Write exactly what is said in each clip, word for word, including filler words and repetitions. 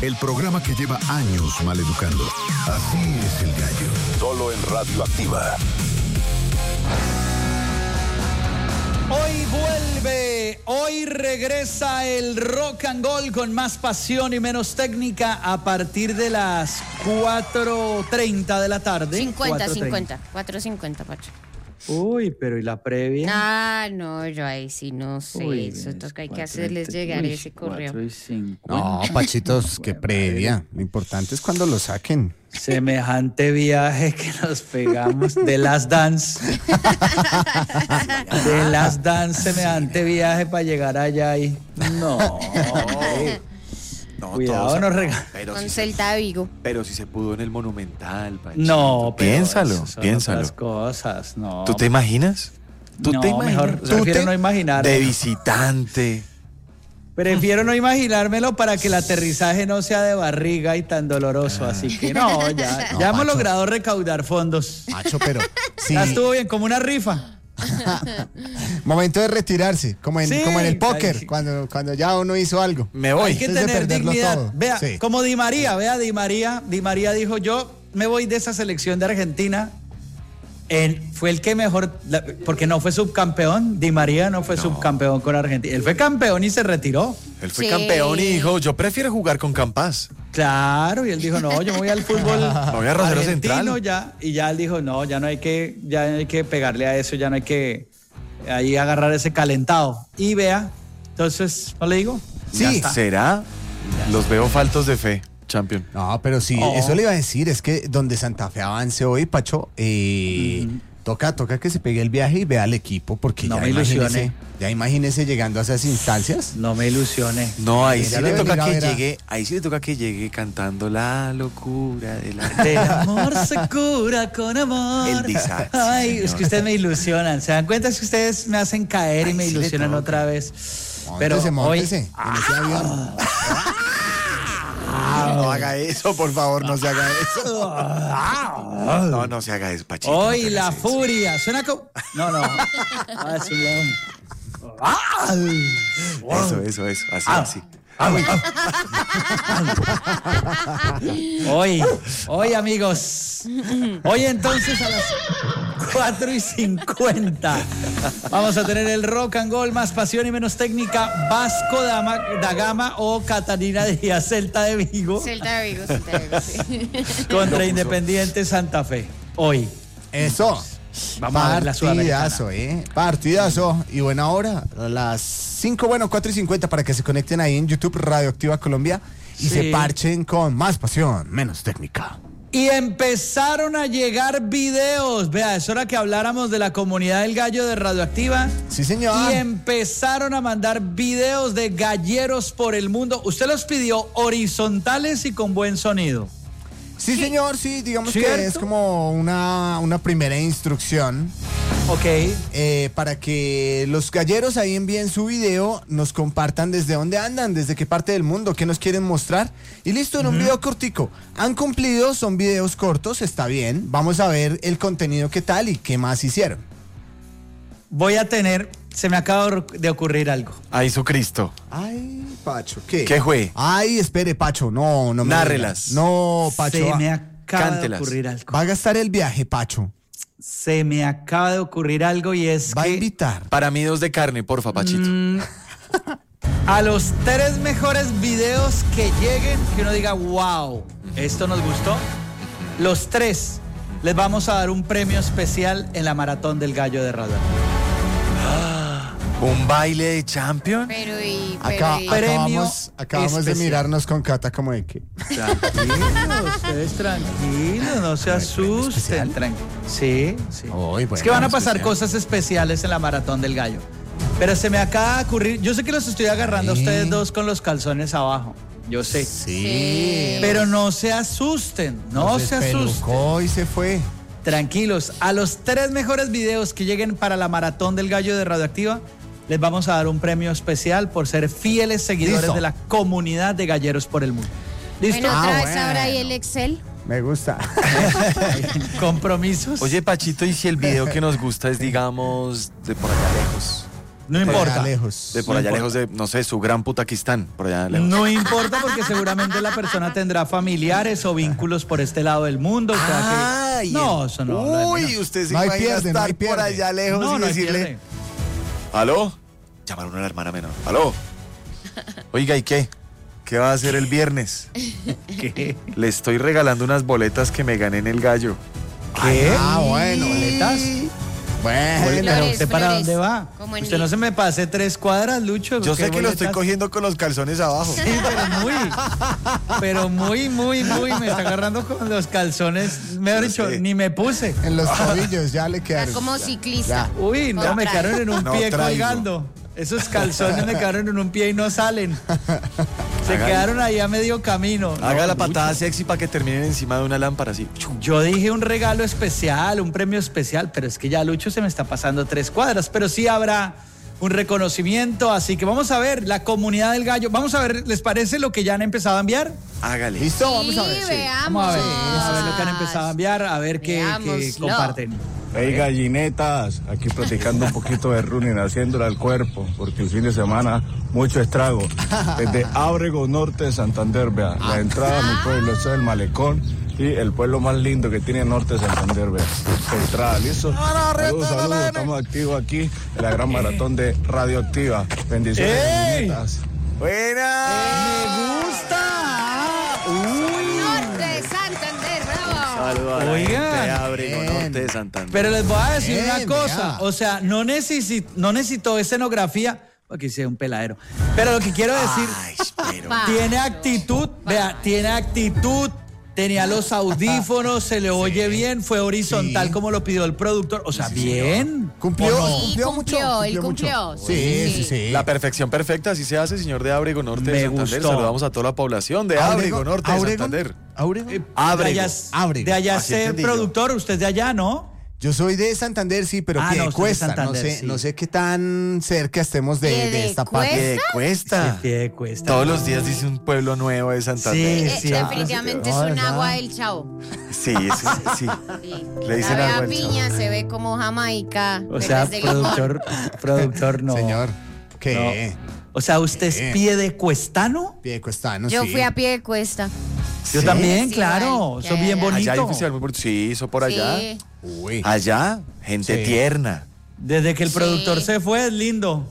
el programa que lleva años maleducando. Así es el gallo. Solo en Radioactiva. Hoy vuelve, hoy regresa el Rock and Roll con más pasión y menos técnica a partir de las cuatro treinta de la tarde. cincuenta, cincuenta, cuatro cincuenta, Pacho. Uy, pero ¿y la previa? Ah, no, yo ahí sí no sé. Uy, eso toca, hay que hacerles llegar uy, ese correo. No, Pachitos, qué previa. Lo importante es cuando lo saquen. Semejante viaje que nos pegamos de Last Dance. De Last Dance, semejante viaje para llegar allá y... No, no, cuidado, nos regalan. Con si Celta de Vigo. Pero si se pudo en el Monumental, Pachito. No, piénsalo, piénsalo. Otras cosas, no. ¿Tú te imaginas? ¿Tú no, te imaginas? Mejor, ¿Tú prefiero te... no imaginar. De visitante. Prefiero no imaginármelo para que el aterrizaje no sea de barriga y tan doloroso. Así que no, ya, no, ya hemos logrado recaudar fondos. Macho, pero sí. Ya estuvo bien, como una rifa. Momento de retirarse, como en, sí, como en el póker, sí. cuando, cuando ya uno hizo algo. Me voy. Hay que tener dignidad. Todo. Vea, sí. como Di María, vea, Di María, Di María dijo, yo me voy de esa selección de Argentina. Él fue el que mejor, porque no fue subcampeón, Di María no fue no. subcampeón con Argentina. Él fue campeón y se retiró. Él fue sí. campeón y dijo, yo prefiero jugar con Campas. Claro, y él dijo, no, yo me voy al fútbol voy a Rosario argentino Central. Ya, y ya él dijo, no, ya no hay que, ya no hay que pegarle a eso, ya no hay que ahí agarrar ese calentado. Y vea, entonces, ¿no le digo? Sí, ¿será? Los veo faltos de fe. Champion. No, pero sí, oh. eso le iba a decir, es que donde Santa Fe avance hoy, Pacho, eh, uh-huh. toca, toca que se pegue el viaje y vea al equipo, porque no ya, me imagínese, ya imagínese llegando a esas instancias. No me ilusione. No, ahí sí le toca que a... llegue, ahí sí le toca que llegue cantando la locura de la... del amor se cura con amor. El disax. Ay, es que ustedes me ilusionan, ¿se dan cuenta? Es que ustedes me hacen caer Ay, y me sí ilusionan otra vez. Móntese, pero móntese, hoy... en ese avión. No haga eso, por favor, no se haga eso. No, no se haga eso, Pachito. Hoy no la eso. furia. Suena como... No, no. Ah, es un león. Eso, eso, eso. Así, ah. así. Hoy, hoy amigos, hoy entonces a las cuatro y cincuenta vamos a tener el Rock and Roll, más pasión y menos técnica, Vasco da, da Gama o Catarina Díaz, Celta de Vigo. Celta de Vigo, Celta de Vigo, sí. Contra Independiente Santa Fe, hoy. Eso. Vamos a ver la Partidazo, eh. Partidazo. Y buena hora. A las cinco, bueno, cuatro y cincuenta para que se conecten ahí en YouTube Radioactiva Colombia y sí. se parchen con más pasión, menos técnica. Y empezaron a llegar videos. Vea, es hora que habláramos de la comunidad del gallo de Radioactiva. Sí, señor. Y empezaron a mandar videos de galleros por el mundo. Usted los pidió horizontales y con buen sonido. Sí, señor, sí, digamos ¿Cierto? que es como una, una primera instrucción. Ok. Eh, para que los galleros ahí envíen su video, nos compartan desde dónde andan, desde qué parte del mundo, qué nos quieren mostrar. Y listo, en un uh-huh. video cortico. Han cumplido, son videos cortos, está bien. Vamos a ver el contenido, qué tal y qué más hicieron. Voy a tener, se me acaba de ocurrir algo. Ay, Jesucristo. Ay, Pacho, ¿qué? ¿Qué fue? Ay, espere, Pacho, no, no me Nárrelas. digas. No, Pacho. Se va, me acaba cántelas. de ocurrir algo. Va a gastar el viaje, Pacho. Se me acaba de ocurrir algo y es Va que... a invitar. Para mí dos de carne, porfa, Pachito. Mm, a los tres mejores videos que lleguen, que uno diga, wow, esto nos gustó. Los tres les vamos a dar un premio especial en la Maratón del Gallo de Radio. ¿Un baile de Champion? Pero y... Pero Acá, y... acabamos acabamos especial. de mirarnos con Cata como de que... Tranquilos, ustedes tranquilos, no se asusten. Tranqu- sí, sí. Oy, bueno, es que van a pasar especial. cosas especiales en la Maratón del Gallo. Pero se me acaba de ocurrir, yo sé que los estoy agarrando a Sí. ustedes dos con los calzones abajo, yo sé. Sí. Pero no se asusten, no Nos se asusten. despelucó y se fue. Tranquilos, a los tres mejores videos que lleguen para la Maratón del Gallo de Radioactiva, les vamos a dar un premio especial por ser fieles seguidores Listo. de la comunidad de galleros por el mundo. ¿Listo? Bueno, otra Ah, vez bueno. ahora ahí el Excel. Me gusta. ¿Compromisos? Oye, Pachito, ¿y si el video que nos gusta es, digamos, de por allá lejos? No Por importa. allá lejos. De por No allá importa. lejos de, no sé, su gran Putaquistán. Por allá lejos. No importa porque seguramente la persona tendrá familiares o vínculos por este lado del mundo. O sea Ah, que, y no, el- eso no. no es Uy, menos. usted se No hay imagina pierde, no estar hay por pierde. allá lejos No, y no hay decirle, pierde. ¿aló? Llamar a una hermana menor. ¿Aló? Oiga, ¿y qué? ¿Qué va a hacer el viernes? ¿Qué? Le estoy regalando unas boletas que me gané en el gallo. ¿Qué? Ah, bueno. ¿Boletas? Bueno. Pero Flores, ¿usted para flores. dónde va? Como en Usted no Lima. se me pase tres cuadras, Lucho. Yo ¿qué sé que lo estoy boletas? cogiendo con los calzones abajo. Sí, pero muy, pero muy, muy, muy, me está agarrando con los calzones, mejor Yo dicho, sé. ni me puse. En los tobillos ya le Está quedaron. como ciclista. Uy, no, me Contrario. quedaron en un No pie traigo. colgando. Esos calzones me quedaron en un pie y no salen. Se Haga- quedaron ahí a medio camino. Haga No, la patada Lucho. sexy para que terminen encima de una lámpara así. Yo dije un regalo especial, un premio especial, pero es que ya Lucho se me está pasando tres cuadras, pero sí habrá un reconocimiento, así que vamos a ver la comunidad del gallo. Vamos a ver, ¿les parece lo que ya han empezado a enviar? Hágale. ¿Listo? Vamos a ver. Sí, sí. veamos. Vamos a ver, vamos a ver lo que han empezado a enviar, a ver qué, qué Veámoslo. comparten. Hey gallinetas, aquí practicando un poquito de running, haciéndole al cuerpo, porque el fin de semana mucho estrago. Desde Ábrego Norte de Santander, vea, la entrada a mi pueblo es el Malecón y el pueblo más lindo que tiene Norte de Santander, vea. Entrada, ¿listo? Saludos, saludos, estamos activos aquí en la gran maratón de Radioactiva. Bendiciones, ¡Ey! gallinetas. ¡Buena! ¡Me gusta! ¡Uy! Norte de Santander, bravo. Saludos a la Oigan. gente de Ábrego Bien. Norte de Santander. Pero les voy a decir Bien, una cosa, vea. o sea, no necesito, no necesito escenografía, porque sea un peladero, pero lo que quiero decir, Ay, pero... Pa. tiene actitud, vea, tiene actitud, tenía los audífonos, se le oye bien, fue horizontal Sí. como lo pidió el productor, o sea, bien. ¿Cumplió, ¿O no? Sí, cumplió, cumplió, mucho? él cumplió. mucho. Sí, Sí, sí, sí. sí. La perfección perfecta, así se hace, señor de Ábrego Norte Me de Santander. gustó. Saludamos a toda la población de Ábrego Norte de Ábrego, Santander. Ábrego. Eh, Ábrego. De allá, Ábrego. de allá Así sé entendí yo. productor, usted de allá, ¿no? Yo soy de Santander, sí, pero Ah, pie no, de usted de cuesta. No Santander, sé, sí. no sé qué tan cerca estemos de, ¿Pie de de esta cuesta? parte. ¿Qué cuesta? Sí, pie cuesta. Todos los días dice un pueblo nuevo de Santander. Sí, Eh, sí. definitivamente Ah, es un ¿verdad? agua del Chavo. Sí, sí, sí. Sí. Le dicen Sabe agua a del piña, se ve como Jamaica. O sea, verdes de limón. productor, productor no. Señor, ¿qué? O sea, ¿usted ¿Qué? es pie de cuestano? Pie de cuesta, no Yo sí. fui a pie de cuesta. Yo Sí. también, Sí, claro. igual, Eso ya, bien ya. bonito. Allá hay un festival muy bonito. Sí, eso por allá. Sí. Uy. Allá, gente Sí. tierna. Desde que el Sí. productor se fue, es lindo.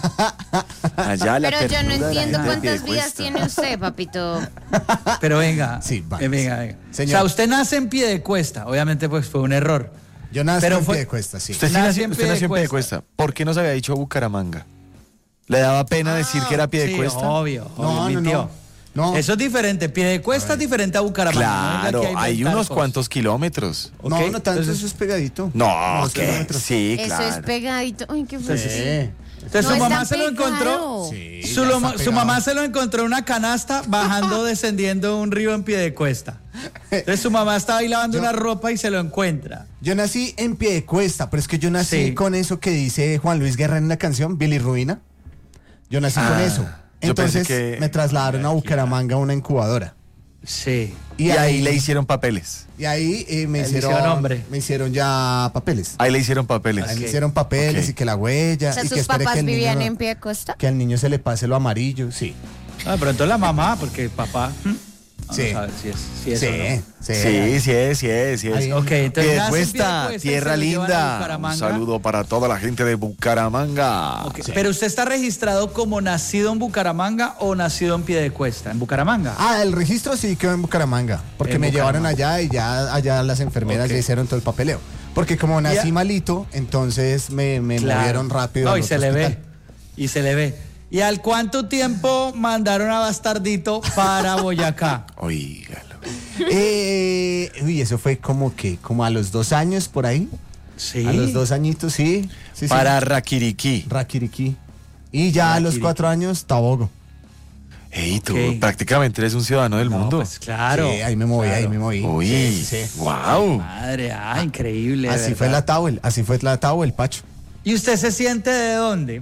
Allá la Pero yo no ternura de la entiendo gente de cuántas vidas Piedecuesta. tiene usted, papito. Pero venga. Sí, va. eh, venga, venga. Señor. O sea, usted nace en pie de cuesta. Obviamente, pues fue un error. Yo nací Pero en fue- pie de cuesta, sí. Usted, sí Nació nació, en usted Piedecuesta. nació en Piedecuesta. ¿Por qué no se había dicho Bucaramanga? ¿Le daba pena decir que era Piedecuesta? Sí, obvio. No, obvio, no, mintió. no. No. Eso es diferente. Pie de cuesta es diferente a Bucaramanga. No venga Claro, que hay inventar unos cosas. cuantos kilómetros. Ok, No, no tanto, entonces- eso es pegadito. No, Unos ¿qué? kilómetros. Sí, Eso claro. es pegadito. Ay, qué fue. Sí. Entonces No su es mamá tan se lo encontró. pegado. Sí, Su, ya lo- está su pegado. mamá se lo encontró en una canasta bajando, descendiendo un río en pie de cuesta. Entonces su mamá estaba ahí lavando Yo- una ropa y se lo encuentra. Yo nací en pie de cuesta, pero es que yo nací Sí. con eso que dice Juan Luis Guerra en una canción, Billy Ruina. Yo nací con Ah, eso. yo pensé Entonces que- me trasladaron a Bucaramanga a una incubadora. Sí. Y ahí le hicieron papeles. Y ahí eh, me Le hicieron, hicieron hombre. me hicieron ya papeles. Ahí le hicieron papeles. Ahí me hicieron papeles Ok. y que la huella O sea, y que sus espere papás que el niño vivían no- en pie de costa. que al niño se le pase lo amarillo, sí. Ah, de pronto la mamá, porque el papá. ¿hmm? Vamos Sí. a ver si es, si es sí, o no. sí, Sí, sí es, sí es, sí es. Ahí. Ok, entonces nace en Piedecuesta, Piedecuesta y tierra se lo llevan a linda. Un Bucaramanga. saludo para toda la gente de Bucaramanga. Ok, pero usted está registrado como nacido en Bucaramanga o nacido en Piedecuesta, en Bucaramanga. Ah, el registro sí quedó en Bucaramanga, porque En me llevaron Bucaramanga. allá y ya allá las enfermeras Ok. ya hicieron todo el papeleo. Porque como nací Ya. malito, entonces me, me Claro. movieron rápido. No, al y otro se le ve. hospital. Y se le ve. ¿Y al cuánto tiempo mandaron a Bastardito para Boyacá? Oígalo. Eh, uy, eso fue como que, como a los dos años por ahí. Sí. A los dos añitos, sí. sí, sí. Para Raquiriquí. Raquiriquí. Y ya a los Raquiriquí. cuatro años, Tabogo. Ey, tú Ok. prácticamente eres un ciudadano del No, mundo. pues claro. Sí, ahí me moví, claro. ahí me moví. Uy, Sí, sí, sí. wow. Madre, ah, increíble. de Así fue verdad. la Tawel, así fue la Tawel, Pacho. ¿Y usted se siente de dónde?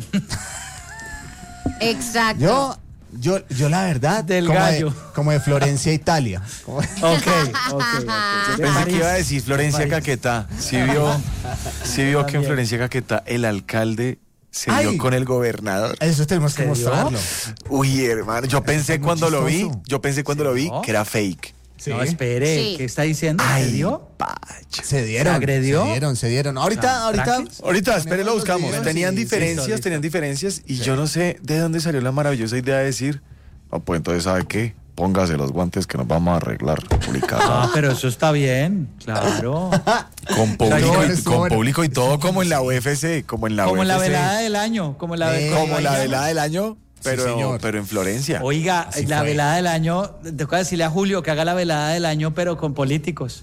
Exacto. Yo, yo, yo la verdad, Del como, gallo. De, como de Florencia, Italia. Como- Ok, ok, ok. Yo De pensé París. que iba a decir Florencia París. Caquetá. Sí vio, sí vio que en También. Florencia Caquetá el alcalde Se Ay. dio con el gobernador. Eso tenemos que ¿Se dio? mostrarlo. Uy, hermano, yo pensé es muy cuando lo vi, chistoso. yo pensé cuando lo vi ¿No? que era fake. Sí. No, espere, Sí. ¿qué está diciendo? ¿Se Ay, dio? pacho. Se dieron. ¿Se agredió? Se dieron, se dieron. Ahorita, Ah, ahorita. ¿traques? Ahorita, espere, lo Ponemos los buscamos. videos Tenían y- diferencias, listo, listo. tenían diferencias y yo no sé de dónde salió la maravillosa idea de decir, no, pues entonces, ¿sabe qué? Póngase los guantes que nos vamos a arreglar. Publicado. Ah, pero eso está bien, claro. Con público, Estuvo y, bueno, estuvo con bueno. público y todo como en la U F C, como en la Como U F C. la velada del año, como la, Eh, como Como la llama. velada del año, pero, señor. pero en Florencia. Oiga, Así la fue. velada del año, toca decirle a Julio que haga la velada del año, pero con políticos.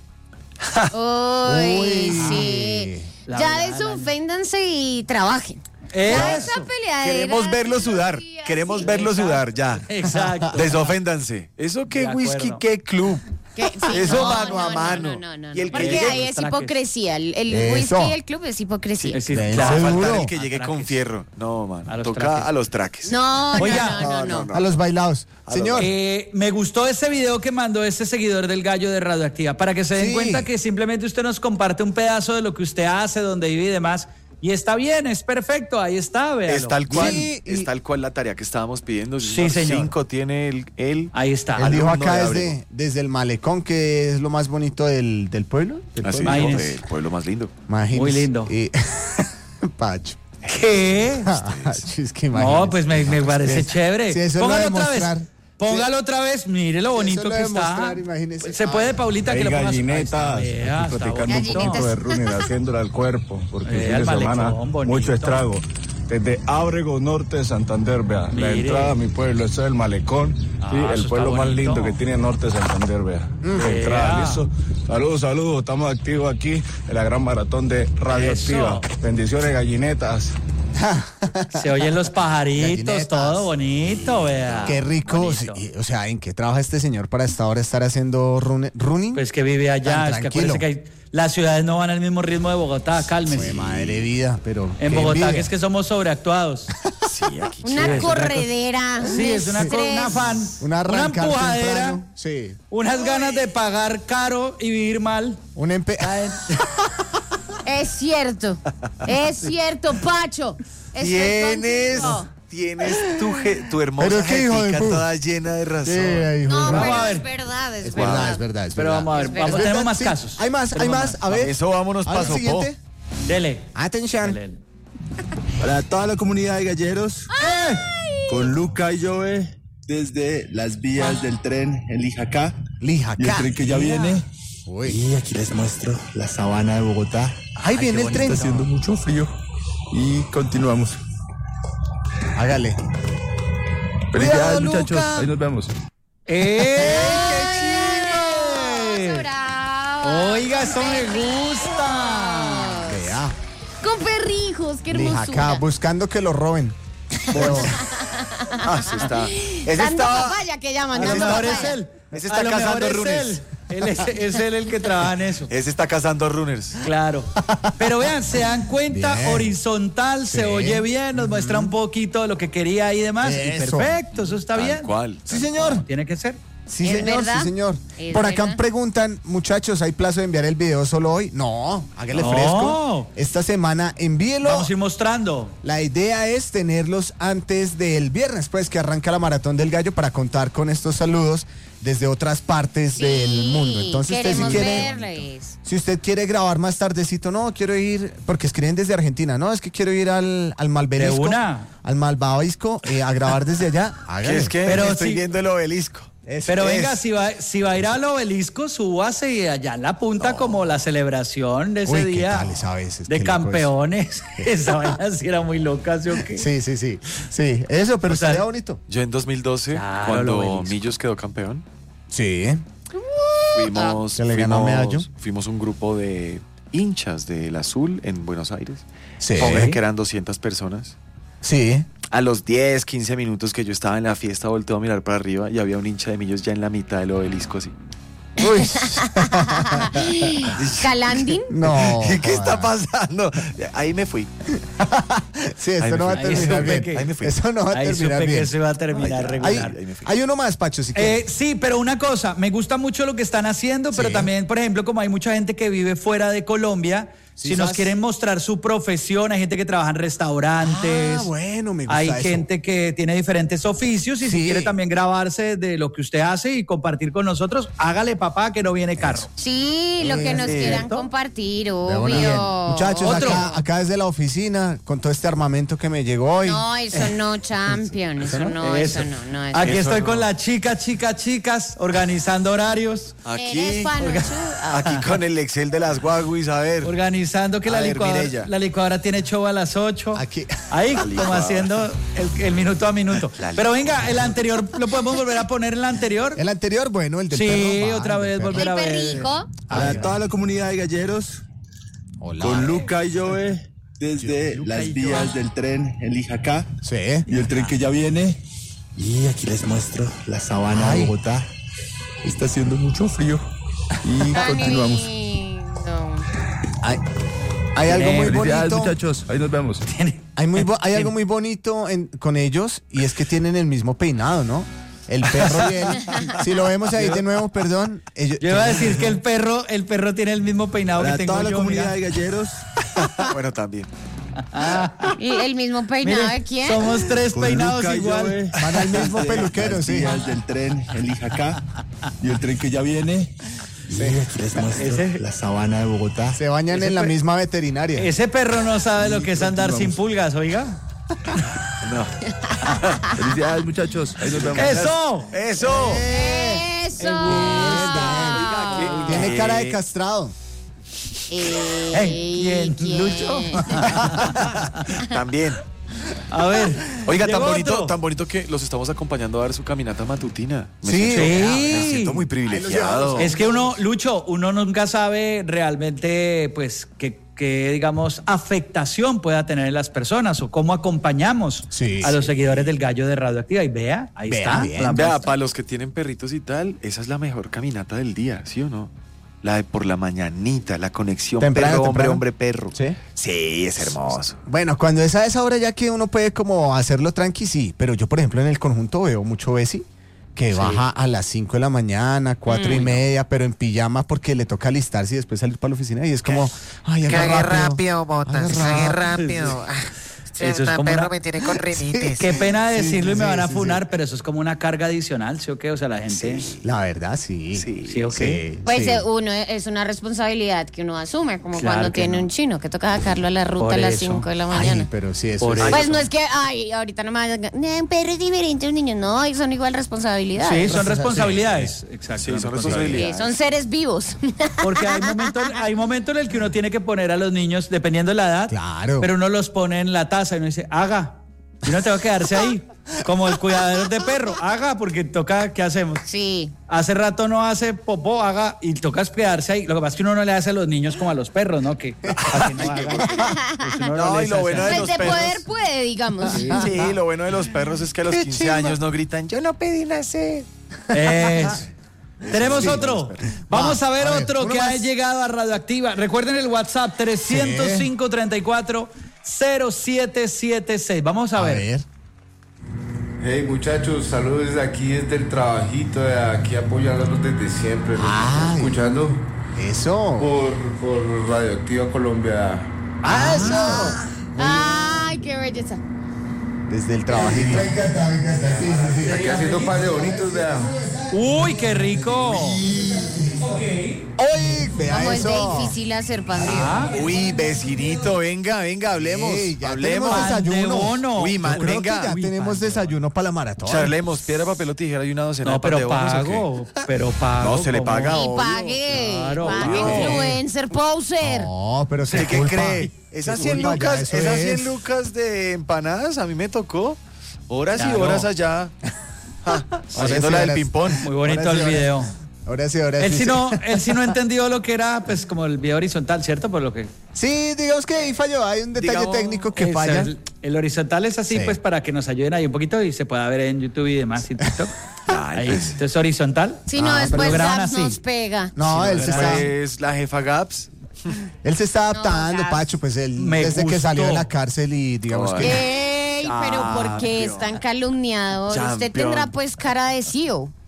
Uy, Uy. sí. La Ya verdad, desoféndanse y trabajen. Eso. Ya esa peleadera. Queremos verlo sudar, Sí, así. queremos verlo sudar, ya. Exacto. Desoféndanse. Eso qué De whisky, acuerdo. qué club. Que- sí, Eso no, mano no, a no, mano. No, no, no, Y el que Porque llegue- ahí es Traques. hipocresía. El, el Eso. whisky y el club es hipocresía. Es decir, Ven, claro, Va a Seguro. faltar el que llegue Atraques. con fierro. No, man. A los Toca traques. a los traques. No, no, Oiga. no, no, No, no. no, A los bailados. los Señor. Eh, me gustó ese video que mandó ese seguidor del Gallo de Radioactiva, para que se den Sí. cuenta que simplemente usted nos comparte un pedazo de lo que usted hace, donde vive y demás. Y está bien, es perfecto, ahí está, véalo. Es tal cual, Sí, y- es tal cual la tarea que estábamos pidiendo. Sí, señor. Cinco tiene el, el Ahí está. Él dijo alumno acá de desde, Abrego. desde el malecón, que es lo más bonito del, del pueblo. Del Así, pueblo. Imagínese. el pueblo más lindo. Imagínese. Muy lindo. Y- Pacho. ¿Qué? Es que imagínese. No, pues me, me parece Es- chévere. sí, eso es lo Póngalo de otra mostrar. vez. Póngalo otra vez. Mire lo Sí, bonito eso lo que de está. mostrar, imagínese. Se Ah. puede, Paulita, que Hay le pongas. gallinetas, Ahí está, vea, aquí está practicando un bonito. poquito de running, haciéndole al cuerpo, porque Eh, el al fin de semana malecón, bonito. mucho estrago. Desde Ábrego Norte de Santander, vea, la Mire. entrada a mi pueblo, ese es el malecón, Ah, y eso el está pueblo más bonito. lindo que tiene Norte de Santander, vea. La entrada, Vea. listo. Saludos, saludos, estamos activos aquí en la gran maratón de Radioactiva. Eso. Bendiciones, gallinetas. Se oyen los pajaritos, Gallinetas. todo bonito, vea. Qué rico. Bonito. Sí, o sea, ¿en qué trabaja este señor para esta hora estar haciendo run- running? Pues que vive allá, Tan es que tranquilo. acuérdese que hay- las ciudades no van al mismo ritmo de Bogotá, cálmese. Fue madre vida, pero. En qué Bogotá, envidia. que es que somos sobreactuados. Sí, aquí. Una Sí, es una corredera. Sí, es una, co- estrés. un afán, Una arrancar empujadera, temprano. Sí. unas ganas de pagar caro y vivir mal. Un empe. Es cierto. Es cierto, Pacho. Estoy Tienes, contigo. tienes tu, je- tu hermosa Pero qué hijo de jetica pu- toda llena de razón. Sí, hijo No, de- Vamos pero a ver. es verdad, es, Es verdad. verdad, es verdad, es Pero verdad. vamos a ver, Es vamos, verdad. tenemos más Sí, casos. Hay más, hay Tenemos más. A ver. Eso vámonos A ver, paso po. siguiente. Dele. Atención. dele. Para toda la comunidad de galleros, con Luca y Joe desde las vías del tren en Lijacá. Lijacá. Y el tren que ya viene. Uy. Y aquí les muestro la sabana de Bogotá. Ahí viene el tren. Está haciendo mucho frío. Y continuamos. Hágale. Felicidades, Luca. muchachos. Ahí nos vemos. ¡Eh! Bravo, bravo. Oiga, eso me gusta. Vea. Con perrijos, qué Lijacá, hermosura. buscando que lo roben. Pero, Ah, sí está. Ese Dando está. papaya que llaman. A lo dando mejor papaya. es él. Ese está A lo mejor cazando es runes. él. Él es, es él el que trabaja en eso. Ese está cazando runners. Claro. Pero vean, se dan cuenta, Bien. horizontal, se Sí. oye bien, nos muestra un poquito de lo que quería y demás. Y Eso. perfecto, eso está Tal bien. cual. sí, señor. Tiene que ser. Sí, ¿Es señor, verdad? sí, señor. ¿Es Por acá verdad? preguntan, muchachos, ¿hay plazo de enviar el video solo hoy? No, hágale No. fresco. Esta semana envíelo. Vamos a ir mostrando. La idea es tenerlos antes del viernes, pues, que arranca la Maratón del Gallo para contar con estos saludos desde otras partes Sí, del mundo. Entonces, usted si queremos quiere, verles. si usted quiere grabar más tardecito, no, quiero ir, porque escriben desde Argentina, no, es que quiero ir al, al Malverisco. De una. Al Malvavisco, eh, a grabar desde allá. ¿Qué Hágale. es que Pero estoy sí. viendo el obelisco? Es- Pero es- venga, si va, si va a ir al obelisco, súbase y allá en la punta como la celebración de ese Uy, ¿qué día tal esa vez? Es de que loco es. campeones. Esa vaina sí era muy loca, ¿sí o qué? Sí, sí, sí. Sí, eso, pero O sea, estaría bonito. Yo en dos mil doce, Claro, el cuando obelisco. Millos quedó campeón, Sí. fuimos, ¿Se le ganó a Medallo? fuimos, fuimos un grupo de hinchas del Azul en Buenos Aires. Sí. Póngale que eran doscientas personas. Sí. A los diez, quince minutos que yo estaba en la fiesta, volteo a mirar para arriba y había un hincha de Millos ya en la mitad del obelisco así. Uy. ¿Calandín? No. ¿Qué está joda. pasando? Ahí me fui. Sí, esto Ahí me no va a fui. Ahí terminar supe bien. que- Ahí me fui. Eso no va a Ahí terminar supe que bien. eso iba a terminar Ay, Hay, regular. ahí me fui. hay uno más, Pacho, si quieres. Eh, sí, pero una cosa, me gusta mucho lo que están haciendo, pero Sí. también, por ejemplo, como hay mucha gente que vive fuera de Colombia, Si Sí, nos ¿sabes? quieren mostrar su profesión, hay gente que trabaja en restaurantes. Ah, bueno, me gusta Hay eso. gente que tiene diferentes oficios y si Sí. quiere también grabarse de lo que usted hace y compartir con nosotros, hágale papá que no viene caro. Sí, lo que nos Sí. quieran ¿Cierto? compartir, De una. obvio. Muchachos, Otro. acá, acá desde la oficina, con todo este armamento que me llegó hoy. No, eso no, champion, eso no, eso no, no. Eso Aquí no. estoy con las chicas, chicas, chicas, organizando horarios, Aquí, Eres panochudo. aquí con el Excel de las guaguis, a ver. organizando que A la ver, licuadora, Mireya. la licuadora tiene show a las ocho. Aquí. Ahí, como haciendo el, el minuto a minuto. Pero venga, el anterior, ¿lo podemos volver a poner en el anterior? El anterior, bueno, el del Sí, perro. va, otra el del vez perro. volver El a ver. perrijo. Para toda la comunidad de galleros, Hola. con Luca y Joe, desde Luca las y vías Joe. del tren El Ijacá Sí. y el tren que ya viene. Y aquí les muestro la sabana Ay. de Bogotá. Está haciendo mucho frío. Y Tan continuamos. lindo. Hay, hay algo muy Felicidades, bonito. muchachos. Ahí nos vemos. Hay, muy bo- hay algo muy bonito en- con ellos y es que tienen el mismo peinado, ¿no? El perro y él. Si lo vemos ahí de nuevo, perdón. ellos- Yo iba a decir que el perro, el perro tiene el mismo peinado Para que tengo toda la yo. comunidad mira. de galleros, Bueno, también. ¿Y el mismo peinado Mire, de quién? somos tres con peinados Luca y igual. Joe, Van al mismo desde peluquero, las sí. vías del tren El Ijacá y el tren que ya viene. Y aquí les muestro Ese- la sabana de Bogotá. Se bañan Ese en la pe- misma veterinaria. Ese perro no sabe lo que es andar sin continuamos. pulgas, oiga. No. Felicidades, muchachos. Ahí nos vemos. ¡Eso! ¡Eso! Eso. Tiene cara de castrado. Eh, Ey, ¿quién? ¿Lucho? También. A ver. Oiga, tan llegó bonito, otro. tan bonito que los estamos acompañando a dar su caminata matutina. Me Sí. siento, Sí. me siento muy privilegiado. Es que uno, Lucho, uno nunca sabe realmente, pues, qué, qué, digamos, afectación pueda tener en las personas o cómo acompañamos Sí, a sí. los seguidores del Gallo de Radioactiva. Y vea, ahí Vea, está. bien. la Vea, muestra. para los que tienen perritos y tal, esa es la mejor caminata del día, ¿sí o no? La de por la mañanita, la conexión Temprano, perro, hombre, temprano. hombre, perro. ¿Sí? Sí, es hermoso. Bueno, cuando es a esa hora ya que uno puede como hacerlo tranqui, sí. Pero yo, por ejemplo, en el conjunto veo mucho Bessie que baja a las cinco de la mañana, cuatro y media, pero en pijama porque le toca alistarse y después salir para la oficina. Y es como, ay, haga Cague rápido. rápido, botas, haga cague rápido. rápido. Ah, Eso es esta como perro una- me tiene con rinitis. Qué pena decirlo y me sí, van a sí, funar, pero eso es como una carga adicional, ¿sí o qué? O sea, la gente... La verdad, sí. Sí. ¿Sí o qué? Pues sí. eh, uno es una responsabilidad que uno asume, como Claro cuando que tiene no. un chino que toca sacarlo a la ruta Por a las eso. cinco de la Ay, mañana. pero sí, eso Por es. eso. Pues no es que, ay, ahorita no me van a decir, "No, un perro es diferente a un niño". No, y son igual responsabilidades. Sí, son responsabilidades. Exacto. Sí, son Sí, responsabilidades. son seres vivos. Porque hay momentos, hay momentos en el que uno tiene que poner a los niños, dependiendo de la edad, Claro. pero uno los pone en la taza y uno dice, haga. Y uno tengo que quedarse ahí, como el cuidadero de perro, haga, porque toca, ¿qué hacemos? Sí. Hace rato no hace popó, haga, y toca quedarse ahí. Lo que pasa es que uno no le hace a los niños como a los perros, ¿no? Que así no haga. Pues uno No, les y lo hace bueno así. de Pues los de perros. poder puede, digamos. Sí, lo bueno de los perros es que a los quince años no gritan, yo no pedí nacer. Eso. Tenemos otro. Vamos a ver a ver, otro uno que ha más. llegado a Radioactiva. Recuerden el WhatsApp tres cero cinco, treinta y cuatro, cero siete siete seis. Vamos a, A ver. ver. Hey muchachos, saludos desde aquí, desde el trabajito, de aquí apoyándolos desde siempre. Los Ay. estoy escuchando Eso. por, por Radioactiva Colombia. Ah, eso. Ay, qué belleza. Desde el trabajito. Aquí haciendo par de bonitos, vea. Uy, qué rico. ¡Uy! Vea Como es de eso. difícil hacer pan de Uy, vecinito, venga, venga, hablemos. Ey, ya hablemos. tenemos Pan de desayuno. bono. Uy, man, Yo creo venga. que ya Uy, tenemos pan de desayuno para la maratón. Charlemos, piedra, papel o tijera y una docena No, de pan de pero bonos, ¿o qué? pago. Pero pago. No, se le ¿cómo? paga. Y obvio. pague. Claro, pague, obvio. influencer, poser. No, pero ¿Usted qué qué culpa. cree? Esas Qué cien culpa, ya, lucas, eso esas es. cien lucas de empanadas a mí me tocó horas y Claro. horas allá. Ja, haciendo sí, la del ahora- ping-pong. Muy bonito Ahora sí, el ahora video. Ahora sí, ahora Él sí. sí, no, él sí no entendió lo que era, pues, como el video horizontal, ¿cierto? Por lo que... Sí, digamos que ahí falló. Hay un detalle Digamos, técnico que Eso, falla. El, el horizontal es así, Sí. pues, para que nos ayuden ahí un poquito y se pueda ver en YouTube y demás, y TikTok. Ahí, pues. entonces, horizontal. Si no, Ah, pero después lo graban Zaps así. nos pega. No, él, se está, Pues la jefa Gaps. él se está adaptando, No, Pacho. Pues él, Me desde que gustó. salió de la cárcel y digamos que. Ey, pero ¿por qué es tan calumniado? Usted Champion. tendrá pues cara de C E O.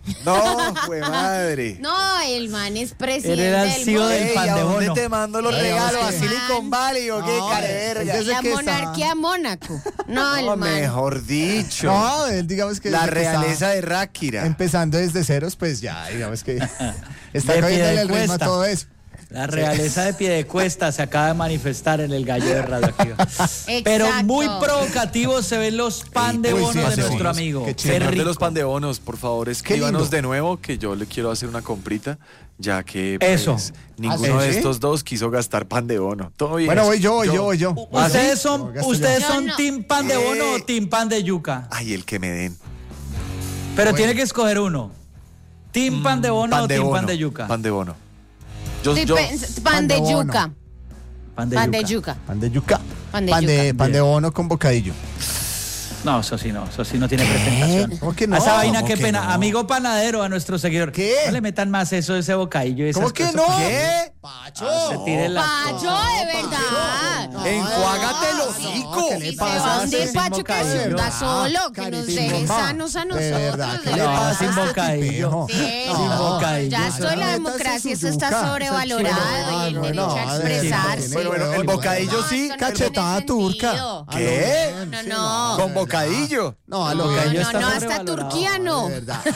No, fue madre. No, el man es presidente Él era el del C E O mundo. del Ey, pan ¿a de dónde bono. te mando los Ay, regalos? ¿A sí. Silicon Valley o qué, No, careverga? desde La que está- monarquía Mónaco. No, el No, man. mejor dicho. No, él digamos que... La desde que está realeza de Ráquira. Empezando desde ceros, pues ya, digamos que está De cogiéndole el ritmo a Piedecuesta. todo eso. La realeza de Piedecuesta se acaba de manifestar en el gallo de Radioactiva. Pero muy provocativos se ven los pan de Uy, bono sí, de pan de nuestro bonos. amigo. Qué Qué chévere. Señor de rico. los pandebonos, por favor, lindo. escríbanos de nuevo que yo le quiero hacer una comprita, ya que pues, Eso. ninguno ¿Ah, sí? de estos dos quiso gastar pan de bono. Todo bien. Bueno, voy yo, voy yo, voy yo. ¿Ustedes son, gasto ¿ustedes yo. son Yo no. team pan de bono Eh. o team pan de yuca? Ay, el que me den. Pero tiene que escoger uno. ¿Team pan de bono o de team bono. pan de yuca? Pan de bono. Yo, Estoy yo- pens- pan de pan de bono. yuca. Pan de Pan yuca. de yuca. Pan de yuca. Pan de Pan de, yuca. pan de bono con bocadillo. No, eso sí no, eso sí no tiene presentación. ¿Cómo que no? A esa vaina, ¿Cómo qué que pena. no? Amigo panadero, a nuestro seguidor. ¿Qué? No le metan más eso de ese bocadillo y esas ¿Cómo que cosas. no? ¿Qué? Pacho. Se tire la... Pacho, de verdad. Enjuágate el No, hocico. ¿qué le Se pasa? va donde sin Pacho que bocadillo. se hunda Ah, solo, que nos caritín, deje mamá. sanos a De nosotros. verdad, ¿qué de le No, verdad. pasa sin a este bocadillo. tipejo? Sí, Sin no, bocadillo. ya esto de la Métase democracia, su esto está yuca. sobrevalorado y el No, derecho no, a de verdad, expresarse. tiene Bueno, huevo, el bocadillo No, sí, esto no cachetada tiene turca. sentido. ¿Qué? No, Sí, no. Con bocadillo. No, a No, lo no, que bocadillo no, está hasta sobrevalorado. Turquía no. De verdad.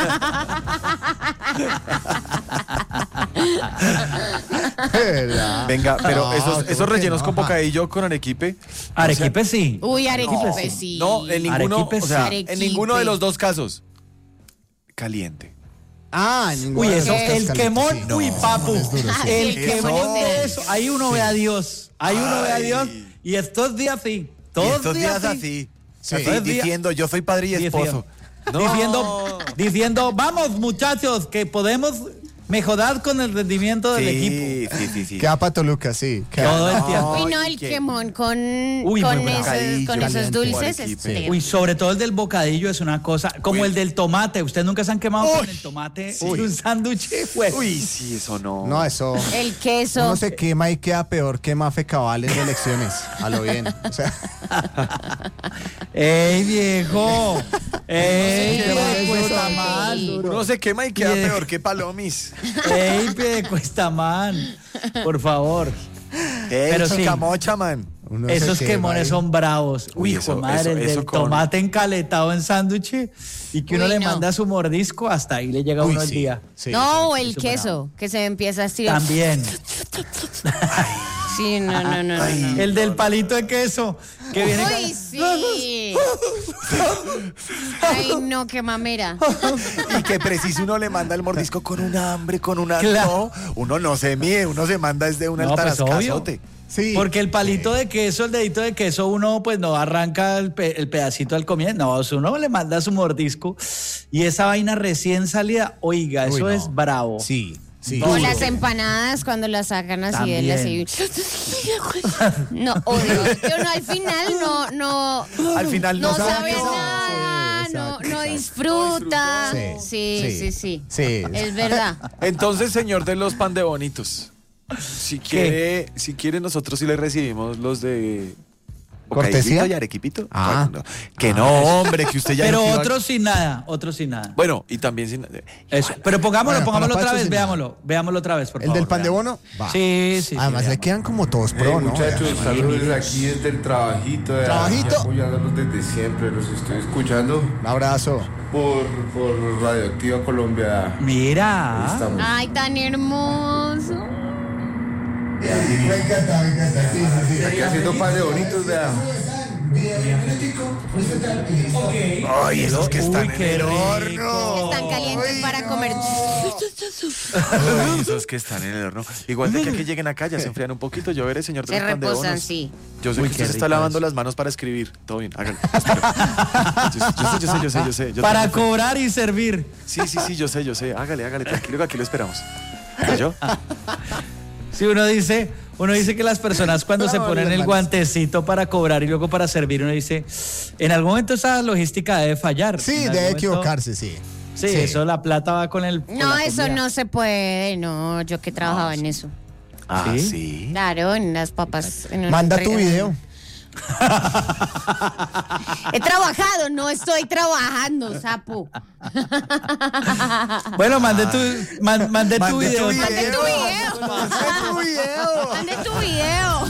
De verdad. Venga, pero No, esos, ¿cómo esos que rellenos no? con bocadillo con arequipe. Arequipe sí. Uy, Arequipe No, sí. No, en ninguno, Arequipe o sea, sí. en ninguno de los dos casos. Caliente. Ah, ninguno Uy, de eso, los dos el calientes, quemón, sí. uy, papu. es duro, sí. El El quemón quemón. de eso. Ahí uno ve a Dios. Ahí uno ve a Ay. Dios. Y estos días sí. Y Todos estos días así. Sí. así, Estos días- diciendo, yo soy padre y esposo. No. Diciendo, diciendo, vamos muchachos, que podemos mejorar con el rendimiento del equipo. Sí, sí, sí, sí. Queda pa' Toluca, sí. queda- Todo el tiempo. Uy, no, Ay, el qué- quemón con, Uy, con, muy bueno. esos, Bocadillo con esos caliente. dulces. Arequipe. Es Uy, sobre todo el del bocadillo es una cosa, como Uy. el del tomate. Ustedes nunca se han quemado Uy. con el tomate Sí. en un sándwich, güey. Uy, sí, eso no. No, eso. el queso. Uno se quema y queda peor que Mafe Cabal en elecciones. A lo bien. O sea, ¡Ey, viejo! ¡Ey, Sí, pie de sí, cuesta sí. man! Uno se quema y queda Bien. peor que palomis. ¡Ey, pie de cuesta man! Por favor. Ey, Pero sí. chicamocha, man. uno se Esos quema quemones ahí. son bravos. Uy, Uy, hijo eso- de madre, eso- el eso del con- tomate encaletado en sándwich y que uno Uy, le no. manda su mordisco, hasta ahí le llega a Uy, uno el sí, día. sí, no, o sí. el queso, que se empieza a estirar. También. Sí, no, no, no, no. no. El del palito de queso, que viene Uy, sí. Ay, no, qué mamera. Y que preciso uno le manda el mordisco con un hambre, con una. Claro. No, uno no se mide, uno se manda desde un No, pues, altarascazote. Sí. Porque el palito de queso, el dedito de queso, uno pues no arranca el, pe- el pedacito al comienzo, no, uno le manda su mordisco y esa vaina recién salida, oiga, Uy, eso no. es bravo. Sí, sí. O Duro. las empanadas cuando las sacan así de la También. No, odio. Que uno al final no, no, Al final no, no sabe sabe qué sabe. nada, Sí, no, exacto, no exacto. disfruta. Sí, Sí, sí, sí, sí. sí. Es verdad. Entonces, señor de los pan de bonitos, si quiere, si quiere nosotros sí le recibimos los de ¿Cortesía? bocadillito y arequipito. Ah. No, que no, hombre, que usted ya Pero dijo que iba- otros sin nada, otros sin nada. Bueno, y también sin. Eso. Pero pongámoslo, Bueno, pongámoslo para otra Pacho vez, sin veámoslo, veámoslo otra vez, por El favor. del pan de veámoslo. bono, va. Sí, sí, sí. Además, le veámoslo. quedan como todos pro, Hey, ¿no? muchachos, Vean. saludos desde aquí desde el trabajito. De ¿Trabajito? Aquí apoyándolos desde siempre, los estoy escuchando Un abrazo. por, por Radioactiva Colombia. Ahí Mira. estamos. Ay, tan hermoso. Aquí haciendo pan de bonitos, vea. Ay, esos que están Uy, en qué el rico. horno. Están calientes para comer. Ay, esos que están en el horno. Igual de que, que lleguen acá ya se enfrían un poquito. Yo veré, señor de Se los pan de reposan, bonos. sí. Yo sé Uy, que qué usted se está rico lavando eso. las manos para escribir. Todo bien, hágalo. Espero. Yo, yo sé, yo sé, yo sé, yo sé. Yo Para tengo fe. cobrar y servir. Sí, sí, sí, yo sé, yo sé. Hágale, hágale, tranquilo que aquí lo esperamos. ¿Y yo? Si uno dice, uno dice que las personas cuando se No, ponen las el manos. guantecito para cobrar y luego para servir, uno dice, en algún momento esa logística debe fallar. Sí, En algún debe momento- equivocarse, sí. Sí, eso la plata va con el. con No, la eso comida. no se puede. No, yo que trabajaba en eso. Ah, ¿Sí? sí. Claro, en las papas. en una Manda tu entrega. video. He trabajado, no estoy trabajando, sapo. Bueno, mandé tu, man, mandé tu Mandé video. tu Mandé tu video. Mandé tu video. Mandé tu video.